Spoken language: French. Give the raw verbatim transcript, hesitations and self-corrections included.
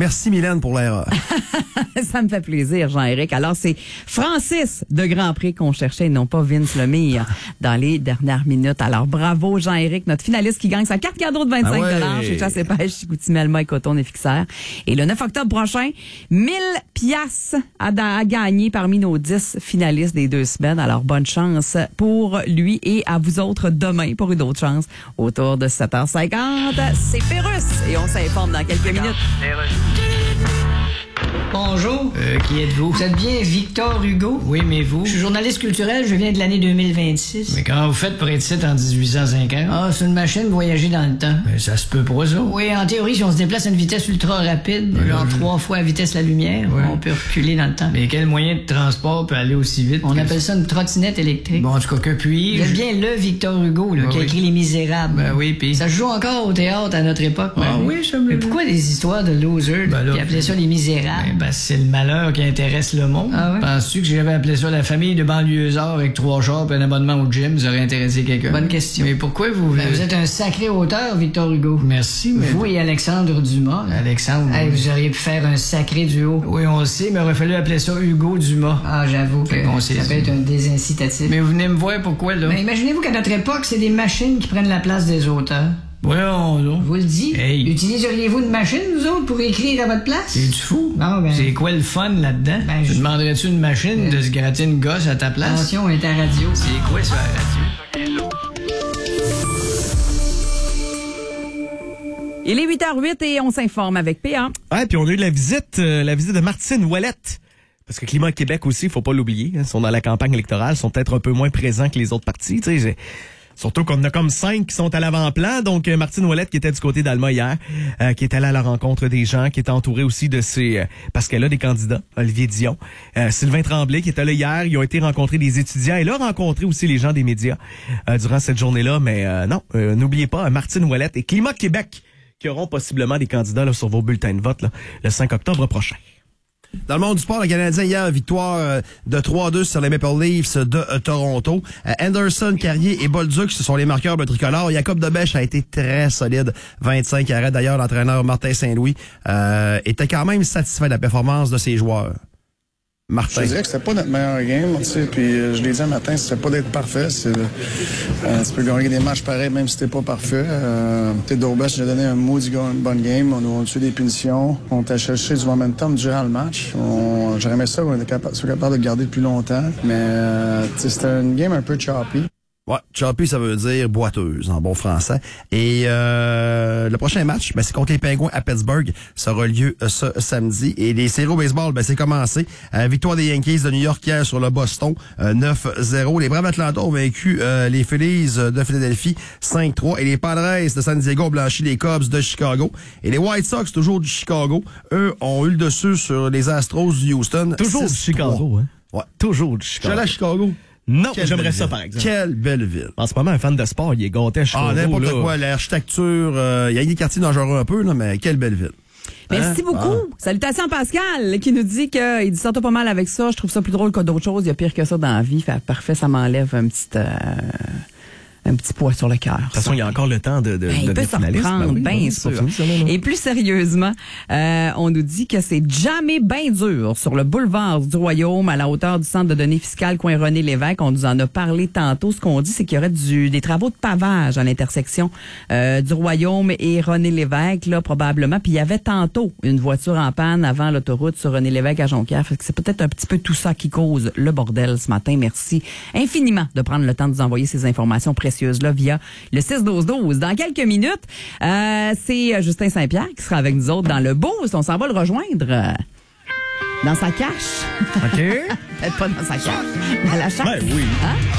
Merci, Mylène, pour l'erreur. Ça me fait plaisir, Jean-Éric. Alors, c'est Francis de Grand Prix qu'on cherchait et non pas Vince Lemire dans les dernières minutes. Alors, bravo, Jean-Éric, notre finaliste qui gagne sa carte cadeau de vingt-cinq dollars ah ouais. chez Chasse et Pêche, Chicoutimi, Alma et Coton et Fixère. Et le neuf octobre prochain, mille piastres à, à gagner parmi nos dix finalistes des deux semaines. Alors, bonne chance pour lui et à vous autres demain pour une autre chance autour de sept heures cinquante. C'est Pérus et on s'informe dans quelques minutes. Bonjour. Euh, qui êtes-vous? Vous êtes bien Victor Hugo? Oui, mais vous? Je suis journaliste culturel, je viens de l'année deux mille vingt-six. Mais comment vous faites pour être ici en dix-huit cent cinquante? Ah, c'est une machine voyager dans le temps. Mais ça se peut pas, ça. Oui, en théorie, si on se déplace à une vitesse ultra rapide, Ouais, genre je... trois fois la vitesse de la lumière, ouais. on peut reculer dans le temps. Mais quel moyen de transport peut aller aussi vite? On appelle ça une trottinette électrique. Bon, en tout cas, que puis-je? Vous êtes bien le Victor Hugo, là, ben qui a oui. écrit Les Misérables. Ben oui, puis... Ça se joue encore au théâtre à notre époque. Ah ben, oui, ça me... Mais pourquoi des histoires de losers, ben là, qui appelaient ça Les Misérables? Ben, ben c'est le malheur qui intéresse le monde. Ah ouais? Penses-tu que si j'avais appelé ça la famille de banlieusards avec trois chars et un abonnement au gym, ça aurait intéressé quelqu'un? Bonne question. Mais pourquoi vous... Ben, vous êtes un sacré auteur, Victor Hugo. Merci, mais... Vous et Alexandre Dumas. Alexandre... Hey, vous auriez pu faire un sacré duo. Oui, on le sait, mais il aurait fallu appeler ça Hugo Dumas. Ah, j'avoue que bon, ça peut être un désincitatif. Mais vous venez me voir pourquoi, là? Mais imaginez-vous qu'à notre époque, c'est des machines qui prennent la place des auteurs. Voyons, là. Je vous le dis. Hey. Utiliseriez-vous une machine, vous autres, pour écrire à votre place? C'est-tu fou? Non, ben... C'est quoi le fun là-dedans? Ben, je... je... demanderais-tu une machine euh... de se gratter une gosse à ta place? Attention, on est à radio. C'est quoi ça, la radio? Il est huit heures huit et on s'informe avec P A. Ouais, puis on a eu la visite, euh, la visite de Martine Ouellette. Parce que Climat Québec aussi, faut pas l'oublier. Ils sont dans la campagne électorale, sont peut-être un peu moins présents que les autres partis. Tu sais, surtout qu'on en a comme cinq qui sont à l'avant-plan. Donc, euh, Martine Ouellette, qui était du côté d'Alma hier, euh, qui est allée à la rencontre des gens, qui était entourée aussi de ses... Euh, parce qu'elle a des candidats, Olivier Dion, euh, Sylvain Tremblay, qui était là hier. Ils ont été rencontrer des étudiants. Elle a rencontré aussi les gens des médias euh, durant cette journée-là. Mais euh, non, euh, n'oubliez pas, Martine Ouellette et Climat Québec, qui auront possiblement des candidats là, sur vos bulletins de vote là, le cinq octobre prochain. Dans le monde du sport, le Canadien hier, victoire euh, de trois à deux sur les Maple Leafs de euh, Toronto. Euh, Anderson, Carrier et Bolduc, ce sont les marqueurs de tricolore. Jacob Debèche a été très solide, vingt-cinq arrêts. D'ailleurs, l'entraîneur Martin Saint-Louis euh, était quand même satisfait de la performance de ses joueurs. Martin. Je dirais que c'était pas notre meilleur game, tu sais, puis euh, je l'ai dit un matin, c'était pas d'être parfait, c'est euh, tu peux gagner des matchs pareils même si t'es pas parfait. Euh, tu sais, Dobes, j'ai donné un maudit une bonne game, on, on a tué des punitions, on t'a cherché du momentum durant le match. On, j'aurais aimé ça qu'on était capable, soit capable de le garder plus longtemps, mais euh, tu sais, c'était une game un peu choppy. Ouais, choppy, ça veut dire boiteuse en bon français. Et euh, le prochain match, ben, c'est contre les Pingouins à Pittsburgh. Ça aura lieu euh, ce samedi. Et les séries au baseball, ben, c'est commencé. Euh, victoire des Yankees de New York hier sur le Boston, euh, neuf zéro. Les Braves d'Atlanta ont vaincu euh, les Phillies de Philadelphie, cinq trois. Et les Padres de San Diego ont blanchi les Cubs de Chicago. Et les White Sox, toujours du Chicago, eux, ont eu le dessus sur les Astros du Houston. Toujours du Chicago, hein? Ouais. Toujours du Chicago. J'allais à Chicago. Non, Quelle j'aimerais ça, par exemple. Quelle belle ville. En ce moment, un fan de sport, il est gâté à Chicago. Ah, n'importe là. quoi. L'architecture, il euh, y a des quartiers dangereux un peu, là, mais quelle belle ville. Merci hein? beaucoup. Ah. Salutations à Pascal, qui nous dit que il dit ça pas mal avec ça. Je trouve ça plus drôle que d'autres choses. Il y a pire que ça dans la vie. Fait parfait, ça m'enlève un petit... Euh... un petit poids sur le cœur. De toute façon, il y a encore le temps de, de, ben, de il peut se reprendre, bien ben sûr. Fini, ça, là, là. Et plus sérieusement, euh, on nous dit que c'est jamais bien dur sur le boulevard du Royaume, à la hauteur du centre de données fiscales coin René Lévesque. On nous en a parlé tantôt. Ce qu'on dit, c'est qu'il y aurait du, des travaux de pavage à l'intersection euh, du Royaume et René Lévesque, là, probablement. Puis il y avait tantôt une voiture en panne avant l'autoroute sur René Lévesque à Jonquière. Fait que c'est peut-être un petit peu tout ça qui cause le bordel ce matin. Merci infiniment de prendre le temps de nous envoyer ces informations précieuses là via le six douze douze. Dans quelques minutes, euh, c'est Justin Saint-Pierre qui sera avec nous autres dans le boost. On s'en va le rejoindre euh, dans sa cache. OK. Peut-être pas dans sa cache, dans la chasse. Ben oui. Hein?